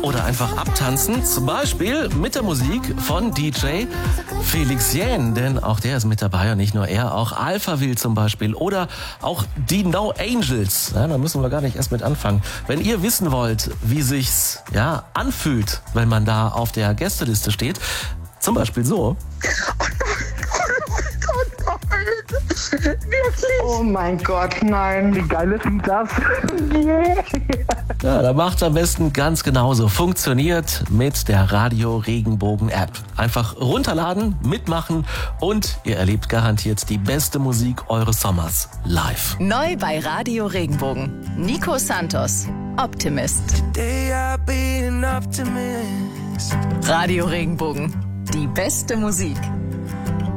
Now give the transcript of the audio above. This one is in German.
oder einfach abtanzen. Zum Beispiel mit der Musik von DJ Felix Jähn, denn auch der ist mit dabei und nicht nur er, auch Alphaville zum Beispiel oder auch die No Angels. Ja, da müssen wir gar nicht erst mit anfangen. Wenn ihr wissen wollt, wie sich's anfühlt, wenn man da auf der Gästeliste steht, zum Beispiel so. Wirklich? Oh mein Gott, nein. Wie geil ist denn das? Ja, da macht's am besten ganz genauso. Funktioniert mit der Radio Regenbogen App. Einfach runterladen, mitmachen und ihr erlebt garantiert die beste Musik eures Sommers live. Neu bei Radio Regenbogen. Nico Santos, Optimist. Radio Regenbogen. Die beste Musik.